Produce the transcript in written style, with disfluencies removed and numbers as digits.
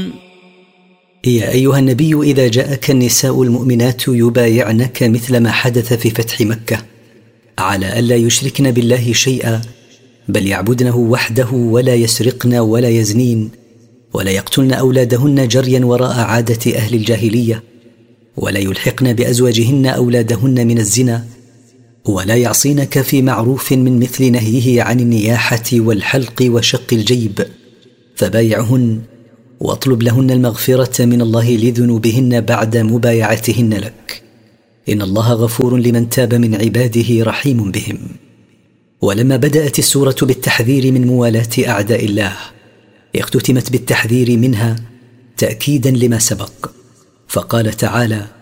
يا أيها النبي إذا جاءك النساء المؤمنات يبايعنك مثل ما حدث في فتح مكة على ألا يشركن بالله شيئا بل يعبدنه وحده ولا يسرقن ولا يزنين ولا يقتلن أولادهن جريا وراء عادة أهل الجاهلية ولا يلحقن بأزواجهن أولادهن من الزنا ولا يعصينك في معروف من مثل نهيه عن النياحة والحلق وشق الجيب فبايعهن واطلب لهن المغفرة من الله لذنوبهن بعد مبايعتهن لك إن الله غفور لمن تاب من عباده رحيم بهم. ولما بدأت السورة بالتحذير من موالاة أعداء الله اختتمت بالتحذير منها تأكيدا لما سبق فقال تعالى: